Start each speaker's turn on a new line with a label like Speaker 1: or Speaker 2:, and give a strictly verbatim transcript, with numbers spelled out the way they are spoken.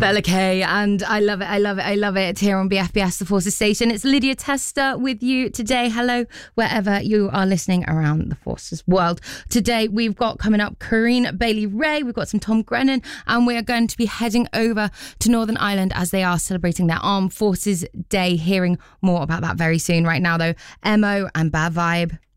Speaker 1: Bella Kay, and I love it, I love it, I love it. It's here on B F B S, the Forces Station. It's Lydia Tester with you today. Hello, wherever you are listening around the Forces world. Today, we've got coming up Corinne Bailey-Rae, we've got some Tom Grennan, and we are going to be heading over to Northern Ireland as they are celebrating their Armed Forces Day. Hearing more about that very soon. Right now, though, M O and Bad Vibe.